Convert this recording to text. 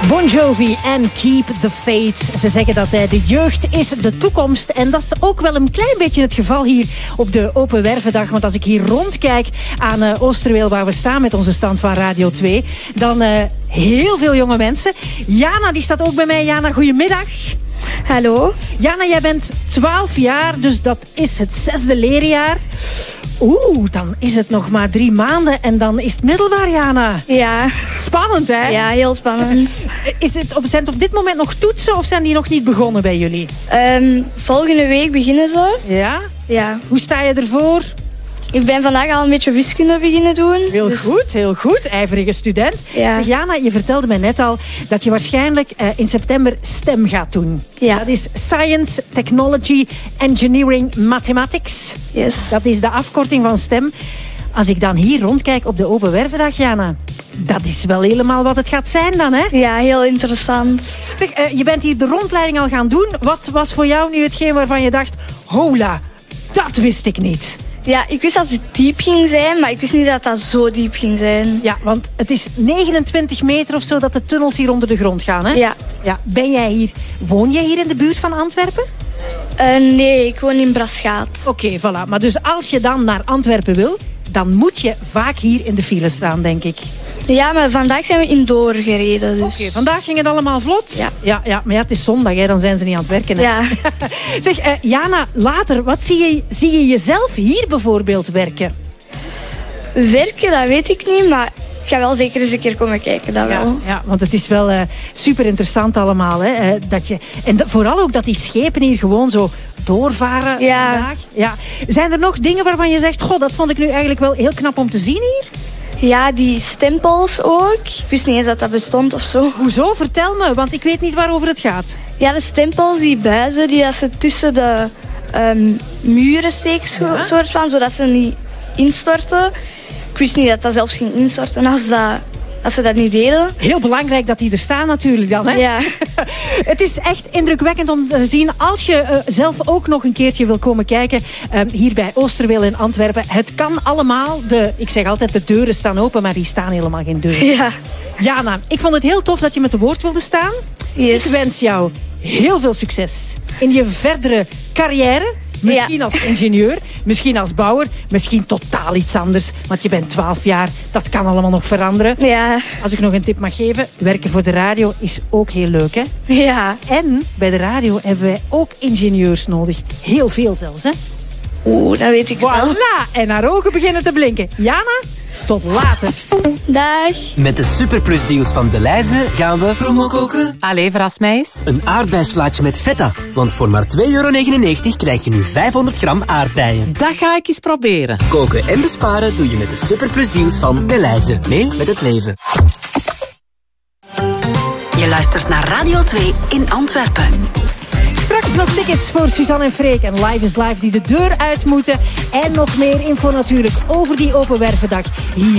Bon Jovi en Keep the Faith. Ze zeggen dat de jeugd is de toekomst. En dat is ook wel een klein beetje het geval hier op de Open Wervendag. Want als ik hier rondkijk aan Oosterweel, waar we staan met onze stand van Radio 2... dan heel veel jonge mensen. Jana, die staat ook bij mij. Jana, goedemiddag. Hallo. Jana, jij bent 12 jaar, dus dat is het 6e leerjaar. Dan is het nog maar 3 maanden en dan is het middelbaar, Jana. Ja. Spannend, hè? Ja, heel spannend. Zijn het op dit moment nog toetsen of zijn die nog niet begonnen bij jullie? Volgende week beginnen ze. Ja? Ja. Hoe sta je ervoor? Ik ben vandaag al een beetje wiskunde beginnen doen. Heel goed. IJverige student. Ja. Zeg, Jana, je vertelde mij net al dat je waarschijnlijk in september STEM gaat doen. Ja. Dat is Science, Technology, Engineering, Mathematics. Yes. Dat is de afkorting van STEM. Als ik dan hier rondkijk op de Open Wervendag, Jana, dat is wel helemaal wat het gaat zijn dan, hè? Ja, heel interessant. Zeg, je bent hier de rondleiding al gaan doen. Wat was voor jou nu hetgeen waarvan je dacht, hola, dat wist ik niet? Ja, ik wist dat het diep ging zijn, maar ik wist niet dat dat zo diep ging zijn. Ja, want het is 29 meter of zo dat de tunnels hier onder de grond gaan, hè? Ja. Woon jij hier in de buurt van Antwerpen? Nee, ik woon in Braschaat. Oké, voilà. Maar dus als je dan naar Antwerpen wil, dan moet je vaak hier in de file staan, denk ik. Ja, maar vandaag zijn we indoor gereden. Dus. Oké, vandaag ging het allemaal vlot? Ja. Maar ja, het is zondag, hè, dan zijn ze niet aan het werken. Hè? Ja. Zeg, Jana, later, wat zie je jezelf hier bijvoorbeeld werken? Werken, dat weet ik niet, maar ik ga wel zeker eens een keer komen kijken, dat wel. Ja, want het is wel super interessant allemaal. Hè, vooral ook dat die schepen hier gewoon zo doorvaren vandaag. Ja. Zijn er nog dingen waarvan je zegt, goh, dat vond ik nu eigenlijk wel heel knap om te zien hier? Ja, die stempels ook. Ik wist niet eens dat dat bestond of zo. Hoezo? Vertel me, want ik weet niet waarover het gaat. Ja, de stempels, die buizen, die dat ze tussen de muren steken, soort van, zodat ze niet instorten. Ik wist niet dat dat zelfs ging instorten als ze dat niet deden. Heel belangrijk dat die er staan natuurlijk dan, hè? Ja. Het is echt indrukwekkend om te zien. Als je zelf ook nog een keertje wil komen kijken, hier bij Oosterweel in Antwerpen. Het kan allemaal. Ik zeg altijd, de deuren staan open, maar die staan helemaal geen deuren. Ja. Jana, ik vond het heel tof dat je met de woord wilde staan. Yes. Ik wens jou heel veel succes in je verdere carrière. Misschien als ingenieur, misschien als bouwer, misschien totaal iets anders. Want je bent 12 jaar, dat kan allemaal nog veranderen. Ja. Als ik nog een tip mag geven, werken voor de radio is ook heel leuk, hè? Ja. En bij de radio hebben wij ook ingenieurs nodig. Heel veel zelfs, hè? Dat weet ik wel. Voilà, en haar ogen beginnen te blinken. Jana, tot later. Dag. Met de Superplus deals van Delhaize gaan we promo koken. Allee, verras mij eens. Een aardbeislaatje met feta. Want voor maar €2,99 krijg je nu 500 gram aardbeien. Dat ga ik eens proberen. Koken en besparen doe je met de Superplus deals van Delhaize. Mee met het leven. Je luistert naar Radio 2 in Antwerpen. Straks nog tickets voor Suzanne en Freek en Live is Live die de deur uit moeten. En nog meer info natuurlijk over die Open Wervendag hier.